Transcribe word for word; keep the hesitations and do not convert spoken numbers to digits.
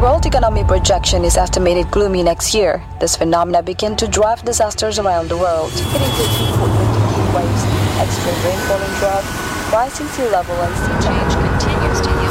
world economy projection is estimated gloomy next year. This phenomena begin to drive disasters around the world. It includes frequent heat waves, extreme rainfall and drought, rising sea level and sea change continues to